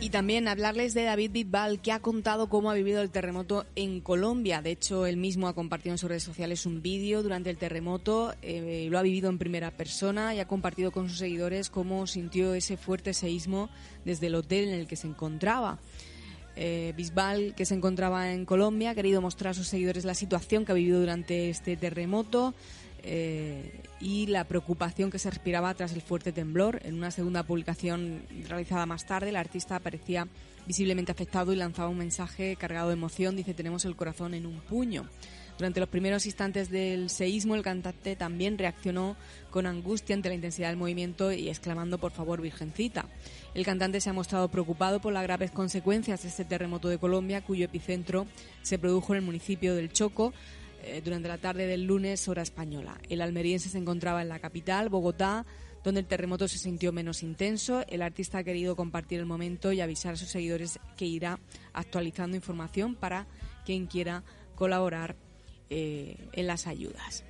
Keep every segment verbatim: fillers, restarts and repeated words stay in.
Y también hablarles de David Bisbal, que ha contado cómo ha vivido el terremoto en Colombia. De hecho, él mismo ha compartido en sus redes sociales un vídeo durante el terremoto, eh, lo ha vivido en primera persona y ha compartido con sus seguidores cómo sintió ese fuerte seísmo desde el hotel en el que se encontraba. Eh, Bisbal, que se encontraba en Colombia, ha querido mostrar a sus seguidores la situación que ha vivido durante este terremoto eh, y la preocupación que se respiraba tras el fuerte temblor. En una segunda publicación realizada más tarde, el artista aparecía visiblemente afectado y lanzaba un mensaje cargado de emoción. Dice: tenemos el corazón en un puño. Durante los primeros instantes del seísmo, el cantante también reaccionó con angustia ante la intensidad del movimiento y exclamando: por favor, Virgencita. El cantante se ha mostrado preocupado por las graves consecuencias de este terremoto de Colombia, cuyo epicentro se produjo en el municipio del Chocó eh, durante la tarde del lunes, hora española. El almeriense se encontraba en la capital, Bogotá, donde el terremoto se sintió menos intenso. El artista ha querido compartir el momento y avisar a sus seguidores que irá actualizando información para quien quiera colaborar eh, en las ayudas.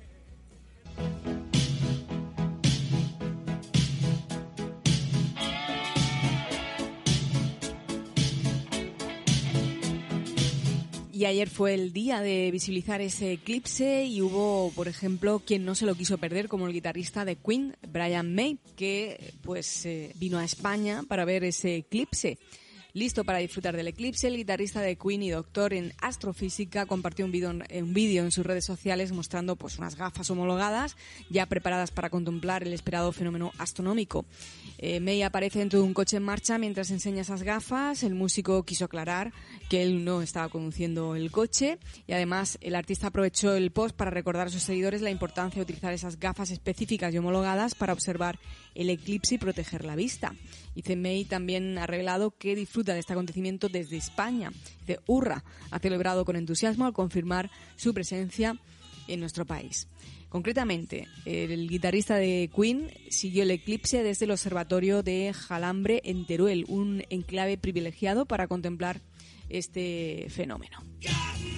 Y ayer fue el día de visibilizar ese eclipse y hubo, por ejemplo, quien no se lo quiso perder, como el guitarrista de Queen, Brian May, que pues eh, vino a España para ver ese eclipse. Listo para disfrutar del eclipse, el guitarrista de Queen y doctor en astrofísica compartió un vídeo un vídeo en sus redes sociales mostrando pues unas gafas homologadas ya preparadas para contemplar el esperado fenómeno astronómico. Eh, May aparece dentro de un coche en marcha mientras enseña esas gafas. El músico quiso aclarar que él no estaba conduciendo el coche y además el artista aprovechó el post para recordar a sus seguidores la importancia de utilizar esas gafas específicas y homologadas para observar el eclipse y proteger la vista. Dice: May también ha revelado que disfruta de este acontecimiento desde España. Dice: hurra, ha celebrado con entusiasmo al confirmar su presencia en nuestro país. Concretamente, el guitarrista de Queen siguió el eclipse desde el observatorio de Jalambre en Teruel, un enclave privilegiado para contemplar este fenómeno.